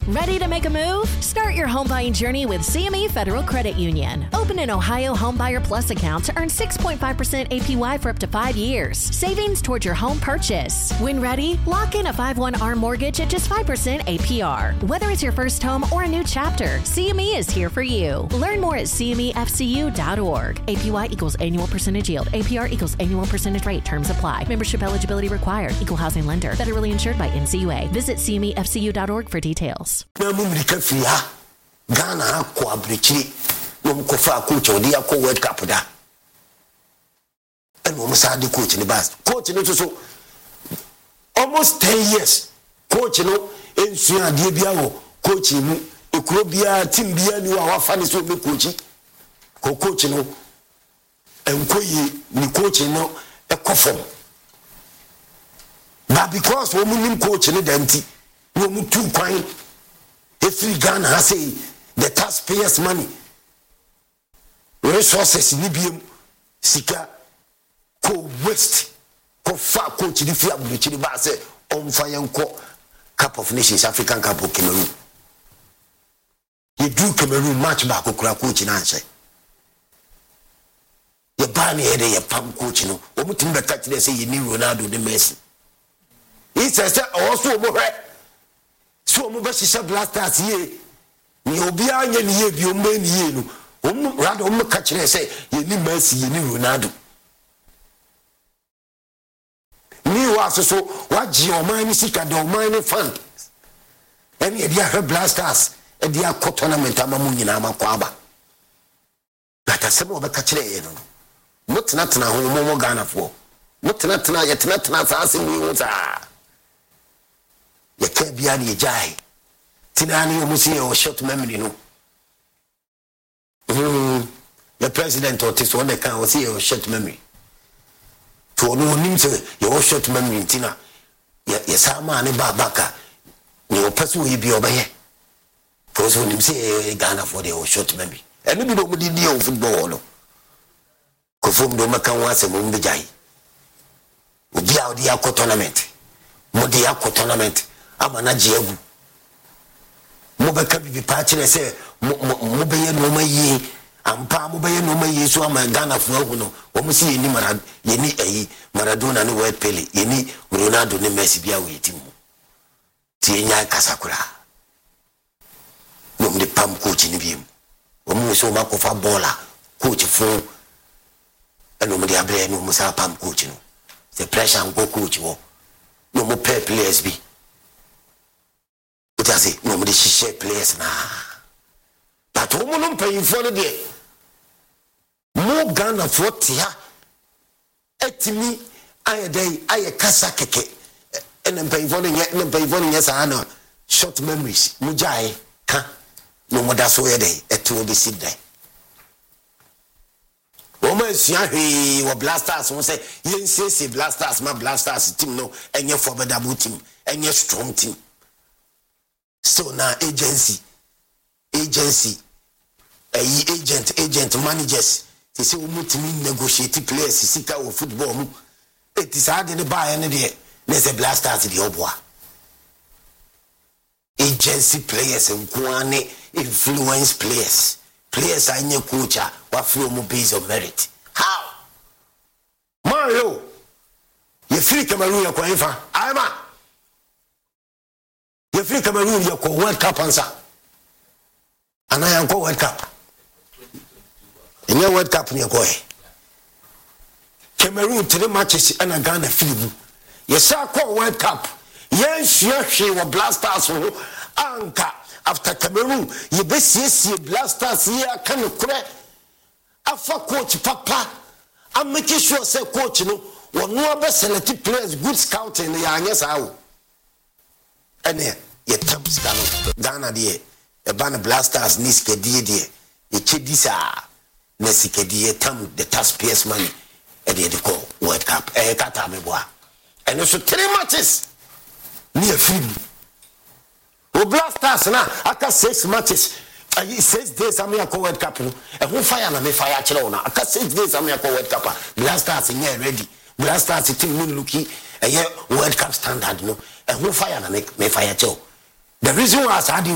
Ready to make a move? Start your home buying journey with CME Federal Credit Union. Open an Ohio Homebuyer Plus account to earn 6.5% APY for up to 5 years. Savings towards your home purchase. When ready, lock in a 5/1 ARM mortgage at just 5% APR. Whether it's your first home or a new chapter, CME is here for you. Learn more at CMEFCU.org. APY equals annual percentage yield. APR equals annual percentage rate. Terms apply. Membership eligibility required. Equal housing lender. Federally insured by NCUA. Visit CMEFCU.org for details. Ghana ko abrichi no mkofa coach odi akọ World Cup da and no msadi coach ni bas coach no so almost 10 years coach no ensu ade bia wo coach mu ekuro bia team bia ni wa fa ni so be coach no enkoyi ni coach no ekofom but because wo mu nim coach ni danti wo mu tu kwan if Ghana has the taxpayers' money, resources in Libya, Sika, co West, co far coach, the fear of the Base, on fire Cup of Nations, African Cup of Cameroon. You do Cameroon match back, coach in answer. You ban here, your pump coach, you know, what the catch they say you need Ronaldo the Messi. He says, also, so mo ba shisha blasters ye ni obi anya ni ye bi o ma ni ye no rather o ka kire say ye ni Messi ye ni Ronaldo ni wa so wa ji o man ni sika do man ni fan eni e dia blasters e dia ko tournament amamu nyina amakwa aba bata se mo ba ka kire ye no mo tena ho mo Ghana fo mo tena ye tena sa ase mi wo za ye ke bia ni jai tinani o musi o short memory no the president or this one can o see o short memory to no nim se ye short memory tina ye sama ne babaka ni o pesu ye bi obaye ko so nim se Ghana for the short memory eno bi do mu di o football no ko fom do maka wa se mo mbe jai obi a odi akọ tournament mo di akọ tournament amana jiegu mo be ka bi pa kire se mo be ye no mayi ampa mo be ye no mayi so ama Ghana fo ahu no wo mo si yeni Maradona ne World Pele yeni Ronaldo ne Messi bia wo yiti mu ti nya kasakura no mde pam coach ni biem wo mo so ma ko fa bola coach fo eno mde abre no mo sa pam coach no the pressure go coach wo no mo pay players bi it has no me share players na but wo no pay for no de mo Ghana for tia etimi ayedai aye kasa keke en pay for no yes ana short memories mo jai ka no mo da so ye dey eto be sit dey wo ma sia hwe wo blasters wo say yense blasters ma blasters team no enye formidable team enye strong team. So now agency agent managers they say we must negotiate players sika o football mu it is hard in the buy any there there's a blasters the obwa agency players and kwane influence players are nye coach wa flow mu based on merit how Mario you free Cameroon ya kwa infa ayma you free Cameroon you go World Cup answer and I am go World Cup in your World Cup you go Cameroon 3 matches and Ghana field you say go World Cup yes she will blasters anka after Cameroon you be see blasters here can kure afa coach papa I'm making sure say coach no one no be select players good scouting ya anyesa how ene ye taps Ghana de e ban blasters ni skedie de e chedisa na skedie tam the taxpayers money e de go World Cup e kata me boa ene so 3 matches ni a film o blasters na aka 6 matches 6 days am ya World Cup no e ho fire na me fire kire wona aka 6 days am ya World Cup blasters nye ready blasters team no looking World Cup standard no e ho fire na me fire kire the reason why I